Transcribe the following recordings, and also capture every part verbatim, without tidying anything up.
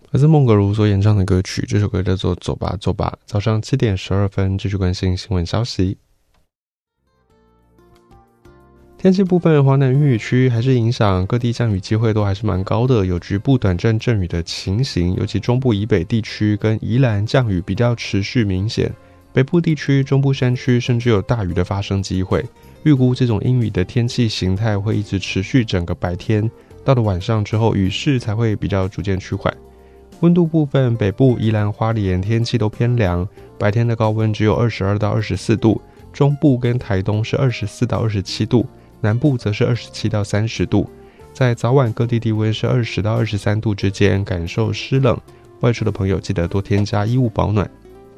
来自孟格如所演唱的歌曲，这首歌叫做《走吧走吧》。早上七点十二分，继续关心新闻消息。天气部分，华南云雨区还是影响各地降雨机会都还是蛮高的，有局部短暂阵雨的情形，尤其中部以北地区跟宜兰降雨比较持续明显，北部地区、中部山区甚至有大雨的发生机会。预估这种阴雨的天气形态会一直持续整个白天，到了晚上之后，雨势才会比较逐渐趋缓。温度部分，北部、宜兰、花莲天气都偏凉，白天的高温只有二十二到二十四度，中部跟台东是二十四到二十七度，南部则是二十七到三十度。在早晚各地低温是二十到二十三度之间，感受湿冷，外出的朋友记得多添加衣物保暖。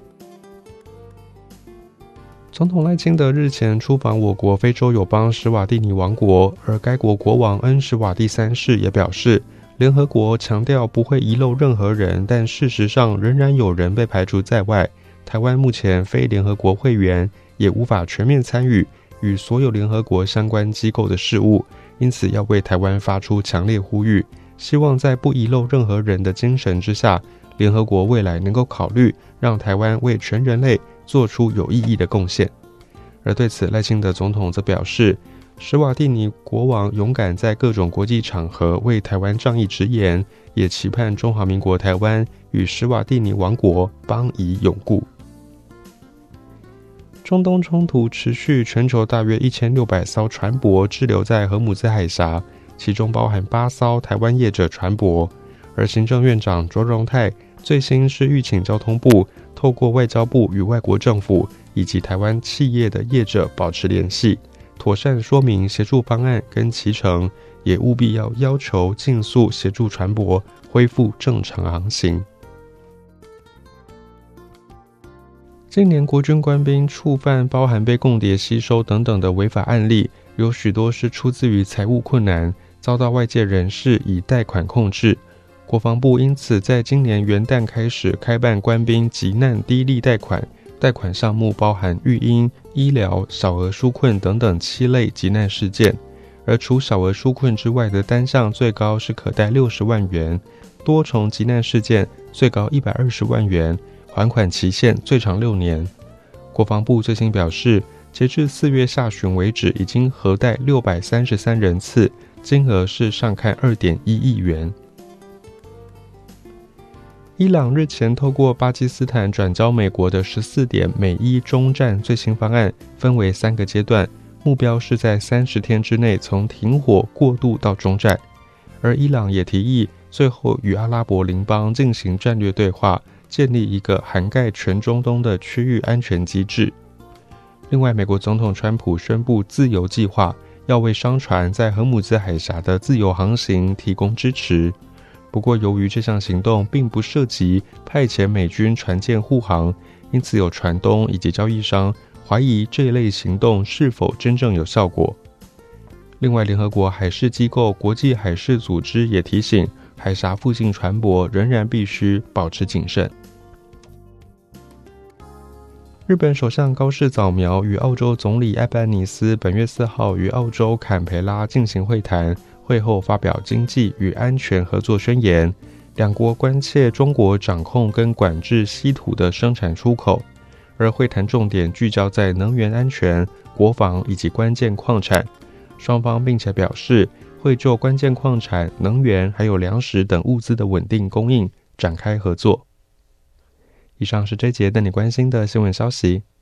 总统赖清德日前出访我国非洲友邦史瓦蒂尼王国，而该国国王恩史瓦蒂三世也表示，联合国强调不会遗漏任何人，但事实上仍然有人被排除在外。台湾目前非联合国会员，也无法全面参与与所有联合国相关机构的事务，因此要为台湾发出强烈呼吁，希望在不遗漏任何人的精神之下，联合国未来能够考虑让台湾为全人类做出有意义的贡献。而对此，赖清德总统则表示，史瓦蒂尼国王勇敢在各种国际场合为台湾仗义直言，也期盼中华民国台湾与史瓦蒂尼王国邦谊永固。中东冲突持续，全球大约一千六百艘船舶滞留在荷姆兹海峡，其中包含八艘台湾业者船舶。而行政院长卓荣泰最新是预请交通部透过外交部与外国政府以及台湾企业的业者保持联系，妥善说明协助方案跟期程，也务必要要求尽速协助船舶恢复正常航行。今年国军官兵触犯包含被共谍吸收等等的违法案例，有许多是出自于财务困难，遭到外界人士以贷款控制。国防部因此在今年元旦开始开办官兵急难低利贷款，贷款项目包含育婴、医疗、小额纾困等等七类急难事件，而除小额纾困之外的单项最高是可贷六十万元，多重急难事件最高一百二十万元，还款期限最长六年。国防部最新表示，截至四月下旬为止，已经核贷六百三十三人次，金额是上看 二点一亿元。伊朗日前透过巴基斯坦转交美国的十四点美伊中战最新方案，分为三个阶段，目标是在三十天之内从停火过渡到中战。而伊朗也提议最后与阿拉伯邻邦进行战略对话，建立一个涵盖全中东的区域安全机制。另外，美国总统川普宣布自由计划，要为商船在荷姆兹海峡的自由航行提供支持。不过，由于这项行动并不涉及派遣美军船舰护航，因此有船东以及交易商怀疑这一类行动是否真正有效果。另外，联合国海事机构国际海事组织也提醒，海峡附近船舶仍然必须保持谨慎。日本首相高市早苗与澳洲总理艾班尼斯本月四号与澳洲坎培拉进行会谈，会后发表经济与安全合作宣言，两国关切中国掌控跟管制稀土的生产出口，而会谈重点聚焦在能源安全、国防以及关键矿产。双方并且表示，会就关键矿产、能源还有粮食等物资的稳定供应展开合作。以上是这节带你关心的新闻消息。